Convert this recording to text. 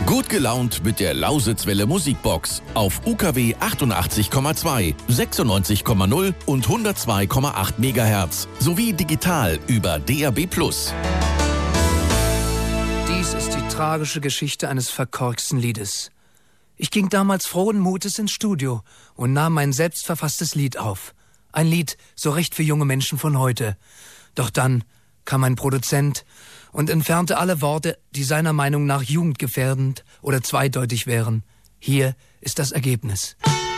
Gut gelaunt mit der Lausitzwelle Musikbox auf UKW 88,2, 96,0 und 102,8 MHz sowie digital über DAB+. Dies ist die tragische Geschichte eines verkorksten Liedes. Ich ging damals frohen Mutes ins Studio und nahm mein selbstverfasstes Lied auf. Ein Lied so recht für junge Menschen von heute. Doch dann kam ein Produzent und entfernte alle Worte, die seiner Meinung nach jugendgefährdend oder zweideutig wären. Hier ist das Ergebnis.